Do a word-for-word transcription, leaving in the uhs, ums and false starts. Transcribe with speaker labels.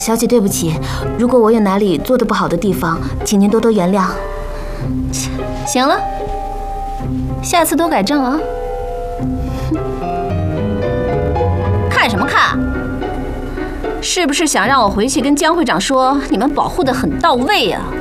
Speaker 1: 小姐，对不起，如果我有哪里做的不好的地方，请您多多原谅。
Speaker 2: 行了，下次多改正啊。看什么看？是不是想让我回去跟江会长说你们保护得很到位呀？